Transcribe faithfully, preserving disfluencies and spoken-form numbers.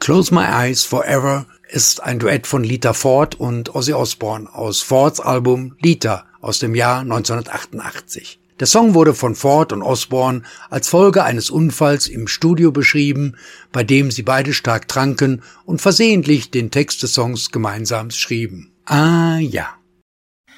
Close My Eyes Forever ist ein Duett von Lita Ford und Ozzy Osbourne aus Fords Album Lita aus dem Jahr neunzehnhundertachtundachtzig. Der Song wurde von Ford und Osbourne als Folge eines Unfalls im Studio beschrieben, bei dem sie beide stark tranken und versehentlich den Text des Songs gemeinsam schrieben. Ah ja.